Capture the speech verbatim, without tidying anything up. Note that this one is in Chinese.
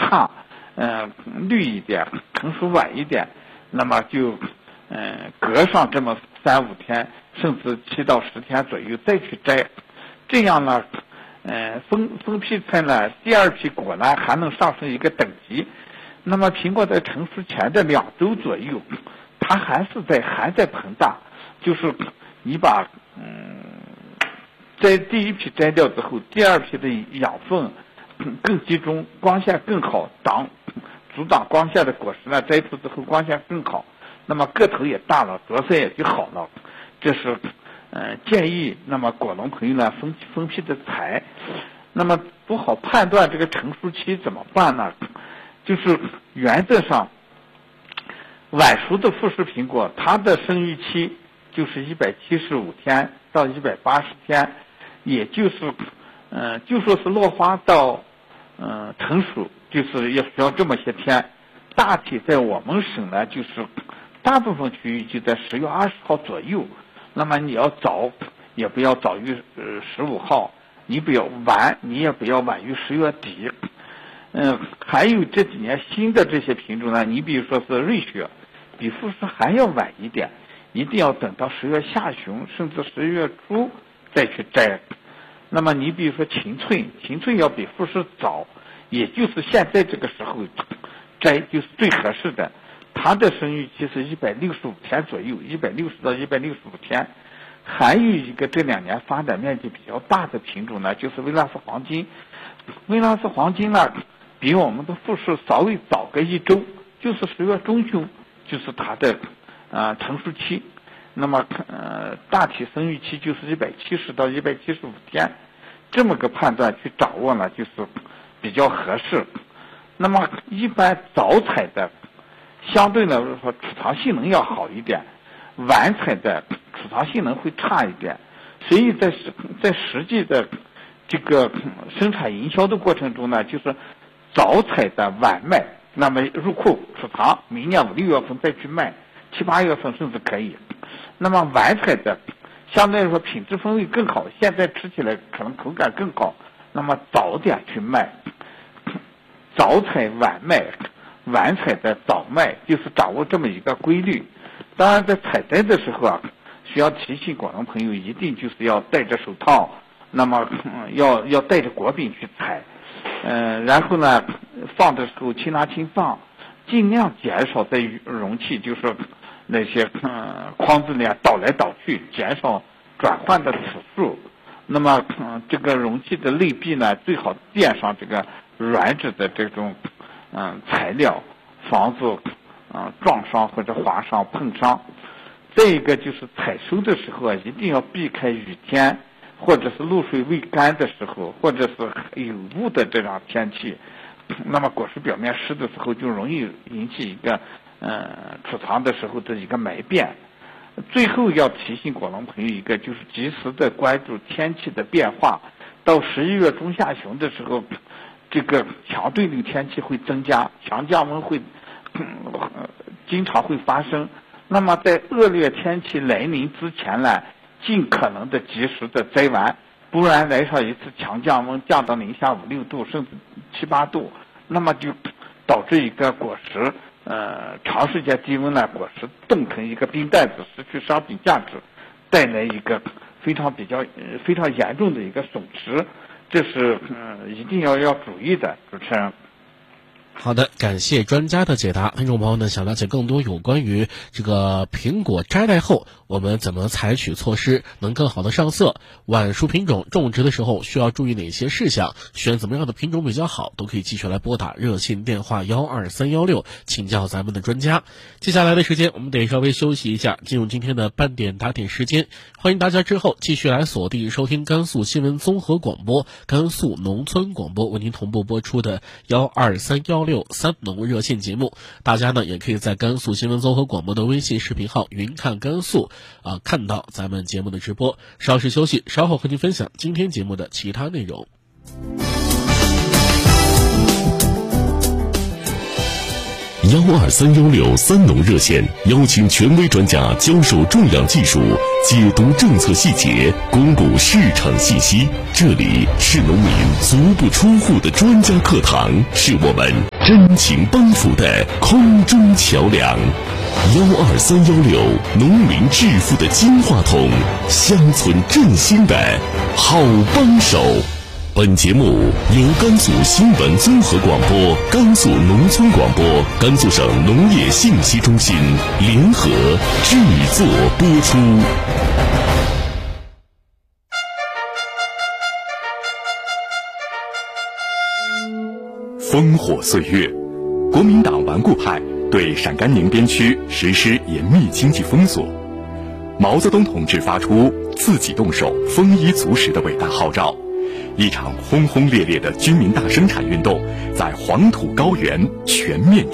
差，嗯、呃，绿一点，成熟晚一点，那么就嗯、呃、隔上这么三五天，甚至七到十天左右再去摘，这样呢，嗯、呃，分分批菜呢，第二批果呢还能上升一个等级。那么苹果在成熟前的两周左右，它还是在还在膨大，就是你把嗯在第一批摘掉之后，第二批的养分更集中，光线更好，挡阻挡光线的果实呢摘出之后光线更好，那么个头也大了，着色也就好了。这是呃建议那么果农朋友呢分分批的采。那么不好判断这个成熟期怎么办呢？就是原则上晚熟的富士苹果，它的生育期就是一百七十五天到一百八十天，也就是呃就说是落花到呃成熟，就是要需要这么些天。大体在我们省呢，就是大部分区域就在十月二十号左右。那么你要早也不要早于呃十五号，你不要晚你也不要晚于十月底。嗯，还有这几年新的这些品种呢，你比如说是瑞雪，比富士还要晚一点，一定要等到十月下旬甚至十月初再去摘。那么你比如说秦翠，秦翠要比富士早，也就是现在这个时候摘就是最合适的。它的生育期是一百六十五天左右，一百六十到一百六十五天。还有一个这两年发展面积比较大的品种呢，就是维纳斯黄金。维纳斯黄金呢，比我们的富士稍微早个一周，就是十月中旬，就是它的呃成熟期。那么呃大体生育期就是一百七十到一百七十五天，这么个判断去掌握呢，就是比较合适。那么一般早采的，相对来说储藏性能要好一点，晚采的储藏性能会差一点。所以在在实际的这个生产营销的过程中呢，就是早采的晚卖，那么入库储藏，明年五六月份再去卖，七八月份甚至可以。那么晚采的相对来说品质风味更好，现在吃起来可能口感更好，那么早点去卖，早采晚卖，晚采的早卖，就是掌握这么一个规律。当然在采摘的时候啊，需要提醒果农朋友一定就是要戴着手套，那么、嗯、要要带着果柄去采，呃，然后呢放的时候轻拿轻放，尽量减少在容器就是那些嗯筐子里啊倒来倒去，减少转换的次数。那么嗯这个容器的内壁呢，最好垫上这个软质的这种嗯材料，防止嗯撞伤或者划伤碰伤。再一个就是采收的时候啊，一定要避开雨天或者是露水未干的时候，或者是有雾的这样天气，那么果实表面湿的时候就容易引起一个呃储藏的时候的一个霉变。最后要提醒果农朋友一个，就是及时的关注天气的变化。到十一月中下旬的时候，这个强对流天气会增加，强降温会、呃、经常会发生。那么在恶劣天气来临之前呢，尽可能的及时的摘完，不然来上一次强降温，降到零下五六度甚至七八度，那么就导致一个果实呃长时间低温呢，果实冻成一个冰袋子，失去商品价值，带来一个非常比较、呃、非常严重的一个损失，这是呃一定要要注意的。主持人。 好的，感谢专家的解答。听众朋友呢，想了解更多有关于这个苹果摘带后我们怎么采取措施能更好的上色，晚熟品种种植的时候需要注意哪些事项，选怎么样的品种比较好，都可以继续来拨打热线电话幺二三幺六请教咱们的专家。接下来的时间我们得稍微休息一下，进入今天的半点打点时间。欢迎大家之后继续来锁定收听甘肃新闻综合广播、甘肃农村广播为您同步播出的幺二三幺六三农热线节目。大家呢也可以在甘肃新闻综合广播的微信视频号云看甘肃啊、呃、看到咱们节目的直播。稍事休息，稍后和您分享今天节目的其他内容。 幺二三幺六三农热线邀请权威专家教授种养技术，解读政策细节，公布市场信息。这里是农民足不出户的专家课堂，是我们真情帮扶的空中桥梁。幺二三幺六，农民致富的金话筒，乡村振兴的好帮手。本节目由甘肃新闻综合广播、甘肃农村广播、甘肃省农业信息中心联合制作播出。烽火岁月，国民党顽固派对陕甘宁边区实施严密经济封锁。毛泽东同志发出自己动手、丰衣足食的伟大号召，一场轰轰烈烈的军民大生产运动在黄土高原全面